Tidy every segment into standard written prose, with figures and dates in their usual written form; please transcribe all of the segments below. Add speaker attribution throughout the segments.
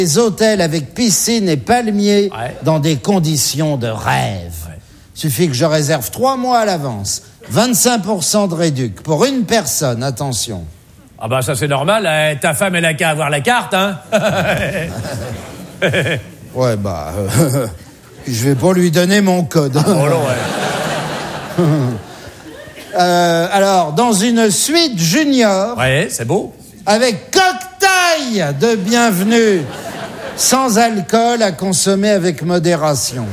Speaker 1: des hôtels avec piscine et palmiers dans des conditions de rêve. Suffit que je réserve 3 mois à l'avance. 25% de réduc pour une personne, attention.
Speaker 2: Ah bah ça c'est normal, ta femme elle a qu'à avoir la carte, hein.
Speaker 1: Ouais, bah... je vais pas lui donner mon code.
Speaker 2: Oh non, ouais.
Speaker 1: Alors, dans une suite junior...
Speaker 2: Ouais, c'est beau.
Speaker 1: Avec cocktail de bienvenue, sans alcool à consommer avec modération.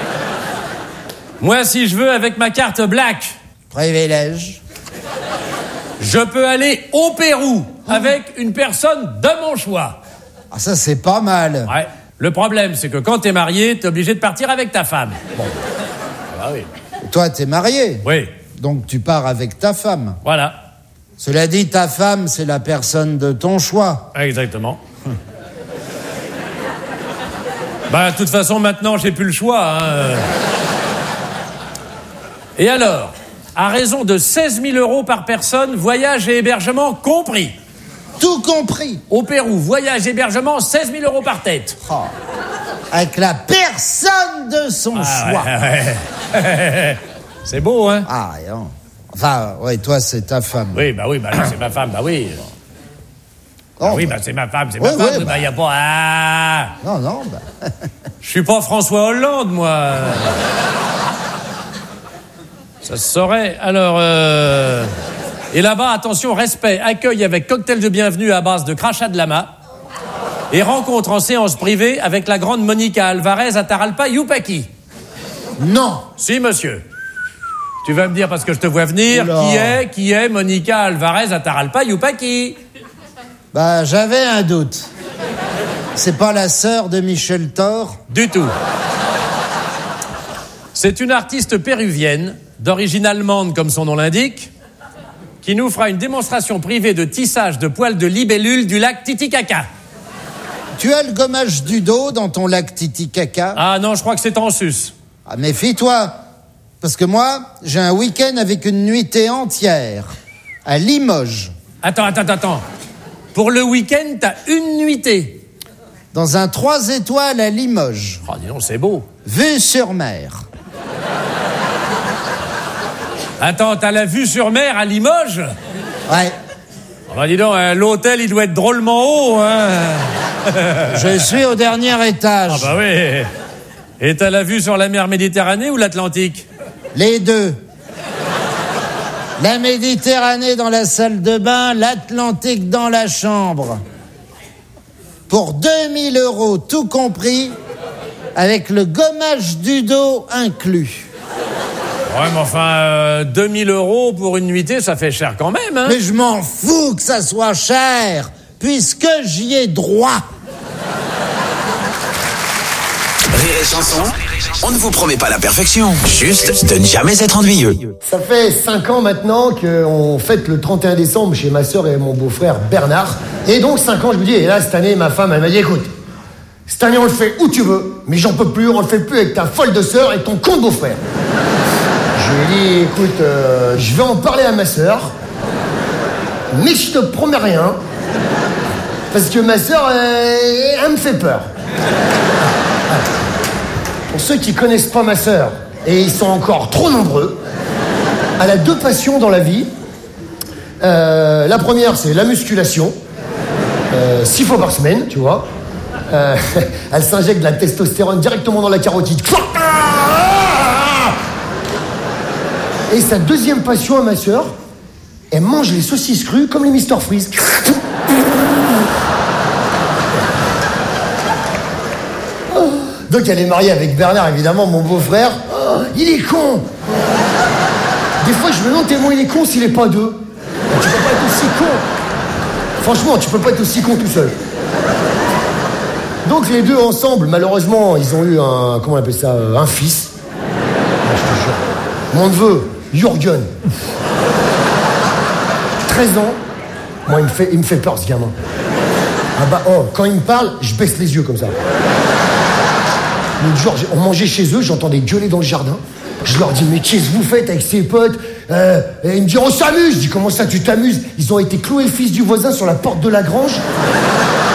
Speaker 2: Moi, si je veux, avec ma carte black.
Speaker 1: Privilège.
Speaker 2: Je peux aller au Pérou avec une personne de mon choix.
Speaker 1: Ah, ça, c'est pas mal.
Speaker 2: Ouais. Le problème, c'est que quand t'es marié, t'es obligé de partir avec ta femme. Bon. Ah bah oui.
Speaker 1: Toi, t'es marié.
Speaker 2: Oui.
Speaker 1: Donc, tu pars avec ta femme.
Speaker 2: Voilà.
Speaker 1: Cela dit, ta femme, c'est la personne de ton choix.
Speaker 2: Exactement. Bah, de toute façon, maintenant, j'ai plus le choix. Hein. Et alors, à raison de 16 000 € par personne, voyage et hébergement compris.
Speaker 1: Tout compris.
Speaker 2: Au Pérou, voyage, hébergement, 16 000 € par tête.
Speaker 1: Oh. Avec la personne de son choix.
Speaker 2: Ouais. C'est beau, hein?
Speaker 1: Ah, non. Enfin, ouais, toi, c'est ta femme.
Speaker 2: Oui, bah là, c'est ma femme, bah oui.
Speaker 1: Oh,
Speaker 2: bah oui, bah c'est ma femme, c'est ma femme.
Speaker 1: Ouais,
Speaker 2: bah y a pas... Ah.
Speaker 1: Non, bah...
Speaker 2: Je suis pas François Hollande, moi. Ça se saurait. Alors, Et là-bas, attention, respect, accueil avec cocktail de bienvenue à base de crachat de lama et rencontre en séance privée avec la grande Monica Alvarez à Taralpa Youpaki.
Speaker 1: Non.
Speaker 2: Si, monsieur. Tu vas me dire, parce que je te vois venir, qui est Monica Alvarez à Taralpa Youpaki?
Speaker 1: Bah, j'avais un doute. C'est pas la sœur de Michel Thor?
Speaker 2: Du tout. C'est une artiste péruvienne, d'origine allemande comme son nom l'indique, qui nous fera une démonstration privée de tissage de poils de libellule du lac Titicaca.
Speaker 1: Tu as le gommage du dos dans ton lac Titicaca?
Speaker 2: Ah non, je crois que c'est en sus.
Speaker 1: Ah, méfie-toi. Parce que moi, j'ai un week-end avec une nuitée entière. À Limoges.
Speaker 2: Attends. Pour le week-end, t'as une nuitée.
Speaker 1: Dans un 3 étoiles à Limoges.
Speaker 2: Oh, dis donc, c'est beau.
Speaker 1: Vue sur mer.
Speaker 2: Attends, t'as la vue sur mer à Limoges?
Speaker 1: Ouais.
Speaker 2: Oh, bah dis donc, l'hôtel, il doit être drôlement haut, hein.
Speaker 1: Je suis au dernier étage.
Speaker 2: Ah bah oui. Et t'as la vue sur la mer Méditerranée ou l'Atlantique?
Speaker 1: Les deux. La Méditerranée dans la salle de bain, l'Atlantique dans la chambre. Pour 2 000 €, tout compris, avec le gommage du dos inclus.
Speaker 2: Ouais, mais enfin, 2 000 € pour une nuitée, ça fait cher quand même, hein.
Speaker 1: Mais je m'en fous que ça soit cher, puisque j'y ai droit.
Speaker 3: Rire et chanson, on ne vous promet pas la perfection, juste de ne jamais être ennuyeux.
Speaker 4: Ça fait 5 ans maintenant qu'on fête le 31 décembre chez ma sœur et mon beau-frère Bernard. Et donc 5 ans, je me dis, et là cette année, ma femme, elle m'a dit, écoute, cette année on le fait où tu veux, mais j'en peux plus, on le fait plus avec ta folle de sœur et ton con de beau-frère. Je lui ai dit, écoute, je vais en parler à ma sœur, mais je te promets rien, parce que ma sœur, elle me fait peur. Pour ceux qui connaissent pas ma sœur, et ils sont encore trop nombreux, elle a 2 passions dans la vie. La première, c'est la musculation, 6 fois par semaine, tu vois. Elle s'injecte de la testostérone directement dans la carotide. Et sa deuxième passion à ma sœur, elle mange les saucisses crues comme les Mr. Freeze. Donc elle est mariée avec Bernard, évidemment, mon beau-frère. Oh, il est con. Des fois, je me demande tellement il est con s'il est pas 2. Tu peux pas être aussi con. Franchement, tu peux pas être aussi con tout seul. Donc les deux ensemble, malheureusement, ils ont eu un... Comment on appelle ça? Un fils. Je te jure. Mon neveu, Jürgen. 13 ans. Moi, il me fait peur, ce gamin. Ah bah, oh, quand il me parle, je baisse les yeux comme ça. L'autre jour, on mangeait chez eux, j'entendais gueuler dans le jardin. Je leur dis, mais qu'est-ce que vous faites avec ces potes? Et ils me disent, on s'amuse. Je dis, comment ça, tu t'amuses? Ils ont été clouer le fils du voisin sur la porte de la grange.